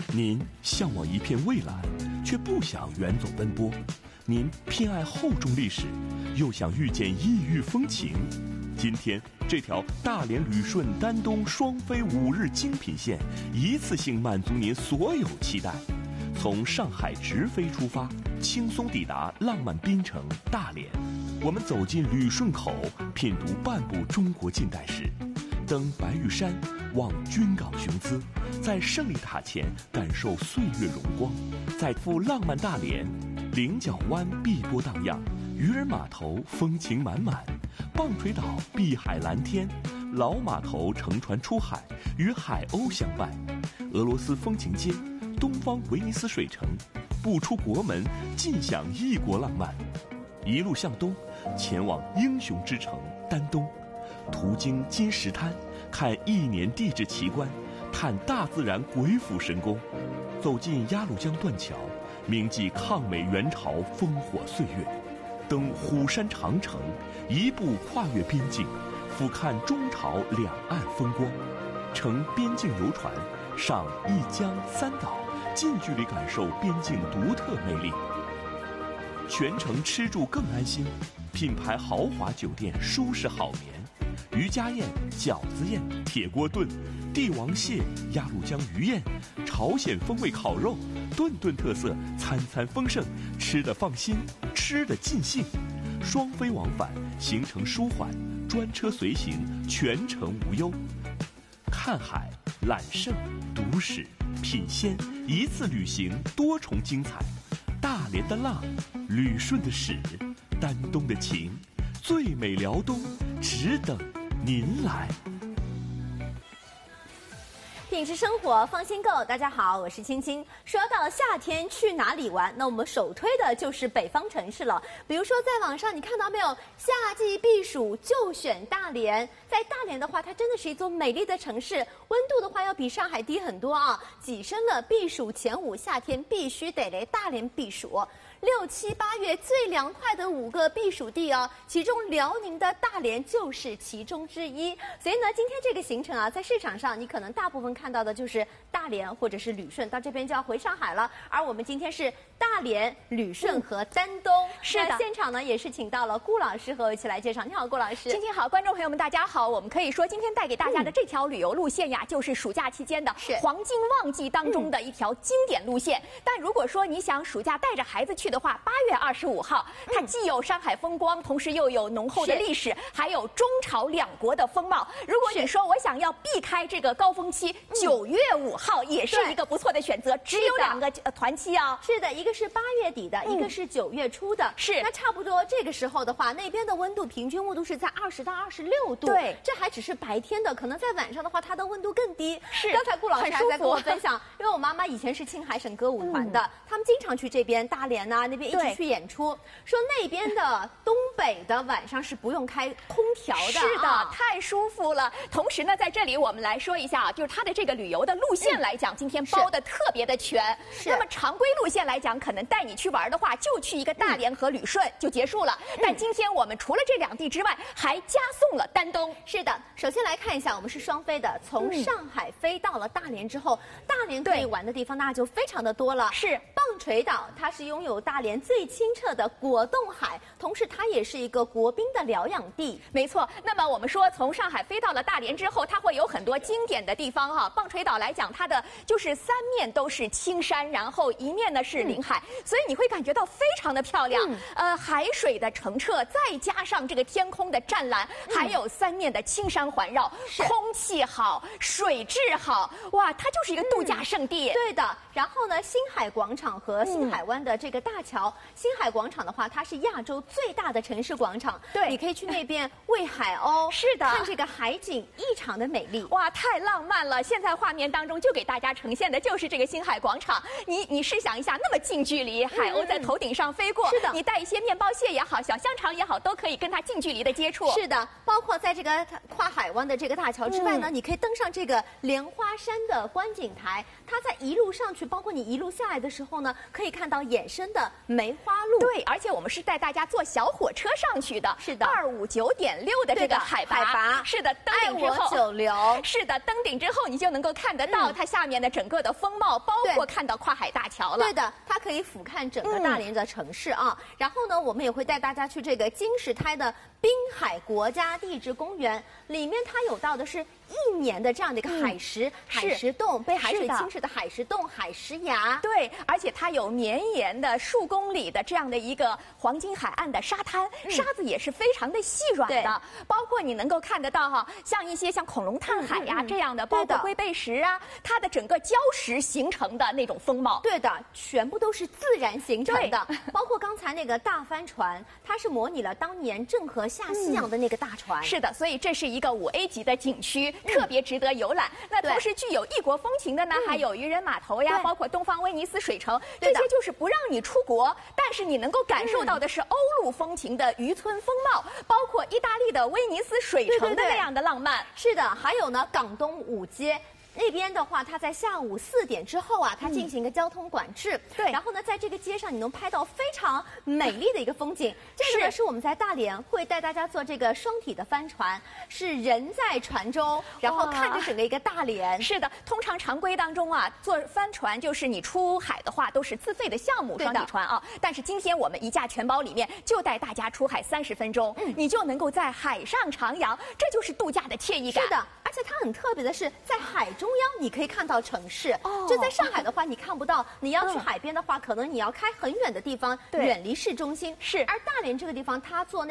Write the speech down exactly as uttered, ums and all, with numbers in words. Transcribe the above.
您向往一片蔚蓝，却不想远走奔波；您偏爱厚重历史，又想遇见异域风情。今天这条大连旅顺丹东双飞五日精品线，一次性满足您所有期待。从上海直飞出发，轻松抵达浪漫滨城大连。我们走进旅顺口，品读半部中国近代史，登白玉山，望军港雄姿，在胜利塔前感受岁月荣光，再赴浪漫大连。菱角湾碧波荡漾，渔人码头风情满满，棒槌岛碧海蓝天，老码头乘船出海，与海鸥相伴。俄罗斯风情街，东方威尼斯水城，不出国门，尽享异国浪漫。一路向东，前往英雄之城丹东，途经金石滩，看一年地质奇观，探大自然鬼斧神工，走进鸭绿江断桥，铭记抗美援朝烽火岁月，登虎山长城，一步跨越边境，俯瞰中朝两岸风光，乘边境游船上一江三岛，近距离感受边境独特魅力。全程吃住更安心，品牌豪华酒店舒适好眠，渔家宴、饺子宴、铁锅炖、帝王蟹、鸭绿江鱼宴、朝鲜风味烤肉，顿顿特色，餐餐丰盛，吃得放心，吃得尽兴。双飞往返，行程舒缓，专车随行，全程无忧。看海、揽胜、读史、品鲜，一次旅行多重精彩。大连的浪，旅顺的史，丹东的情，最美辽东，只等您来。 品质生活，放心购。大家好，我是青青。说到夏天去哪里玩，那我们首推的就是北方城市了。比如说在网上你看到没有，夏季避暑就选大连。在大连的话，它真的是一座美丽的城市，温度的话要比上海低很多啊，跻身了避暑前五，夏天必须得来大连避暑。六七八月最凉快的五个避暑地哦，其中辽宁的大连就是其中之一。所以呢，今天这个行程啊，在市场上你可能大部分看到的就是大连或者是旅顺，到这边就要回上海了。而我们今天是大连、旅顺和丹东。嗯、是的，现场呢也是请到了顾老师和我一起来介绍。你好，顾老师。 青青好，观众朋友们大家好。我们可以说今天带给大家的这条旅游路线呀，嗯、就是暑假期间的黄金旺季当中的一条经典路线。嗯、但如果说你想暑假带着孩子去的话，八月二十五号，它既有山海风光，同时又有浓厚的历史，还有中朝两国的风貌。如果你说我想要避开这个高峰期，九、嗯、月五号也是一个不错的选择，只有两个呃团期啊。 是的，一个是八月底的，嗯、一个是九月初的。 是， 那差不多这个时候的话，那边的温度平均温度是在二十到二十六度。 对， 这还只是白天的，可能在晚上的话，它的温度更低。 是， 刚才顾老师还在跟我分享，因为我妈妈以前是青海省歌舞团的，嗯、他们经常去这边大连呐、啊、那边一起去演出，说那边的东北的晚上是不用开空调的。 是的，啊、太舒服了。同时呢，在这里我们来说一下啊，就是它的这个旅游的路线来讲，嗯、今天包的特别的全。那么常规路线来讲，可能带你去玩的话，就去一个大连和旅顺就结束了。嗯、但今天我们除了这两地之外，还加送了丹东。 是的，首先来看一下，我们是双飞的，从上海飞到了大连之后，大连可以玩的地方那就非常的多了。 是棒槌岛，它是拥有大连最清澈的果冻海，同时它也是一个国宾的疗养地。 没错。那么我们说，从上海飞到了大连之后，它会有很多经典的地方哈。棒槌岛来讲，它的就是三面都是青山，然后一面呢是临海，嗯、所以你会感觉到非常的漂亮。嗯、呃，海水的澄澈，再加上这个天空的湛蓝，嗯、还有三面的青山环绕，空气好，水质好，哇，它就是一个度假胜地。 嗯、对的。然后呢，星海广场和星海湾的这个大桥，嗯、星海广场的话，它是亚洲最大的城市广场。 对， 你可以去那边喂海鸥， 是的， 看这个海景，异常的美丽。 哇，太浪漫了！现在画面当中就给大家呈现的就是这个星海广场。你你试想一下，那么近距离，海鸥在头顶上飞过， 是的， 你带一些面包蟹也好，小香肠也好，都可以跟它近距离的接触。 是的，包括在这个跨海湾的这个大桥之外呢，嗯、你可以登上这个莲花山的观景台，它在一路上去，包括你一路下来的时候呢，可以看到衍生的的梅花鹿。 对，而且我们是带大家坐小火车上去的。 是的， 二五九点六的这个海拔。 海拔是的，登顶之后。 爱我九流。 是的，登顶之后你就能够看得到它下面的整个的风貌，包括看到跨海大桥了。 对的，它可以俯瞰整个大连的城市啊。嗯、然后呢，我们也会带大家去这个金石滩的滨海国家地质公园，里面它有到的是一年的这样的一个海石、嗯、海石洞，被海水侵蚀的海石洞、海石崖。 对，而且它有绵延的数公里的这样的一个黄金海岸的沙滩，嗯、沙子也是非常的细软的，包括你能够看得到哈，像一些像恐龙探海呀、嗯嗯、这样的，包括龟背石啊，它的整个礁石形成的那种风貌。 对的，全部都是自然形成的，包括刚才那个大帆船，它是模拟了当年郑和下西洋的那个大船。 嗯、是的，所以这是一个五 A 级的景区。特别值得游览。嗯、那同时具有异国风情的呢，还有渔人码头呀，包括东方威尼斯水城，这些就是不让你出国，但是你能够感受到的是欧陆风情的渔村风貌，嗯、包括意大利的威尼斯水城的那样的浪漫。 对对对，是的，还有呢，港东五街。那边的话，它在下午四点之后啊，它进行一个交通管制。嗯、对，然后呢，在这个街上你能拍到非常美丽的一个风景。这个呢是我们在大连会带大家坐这个双体的帆船，是人在船中，然后看着整个一个大连。 是的，通常常规当中啊，坐帆船就是你出海的话都是自费的项目，双体船啊。但是今天我们一价全包里面就带大家出海三十分钟，嗯、你就能够在海上徜徉，这就是度假的惬意感。 是的，而且它很特别的是，在海中央你可以看到城市。哦，就在上海的话，你看不到。你要去海边的话，可能你要开很远的地方，远离市中心。 是， 而大连这个地方，它做那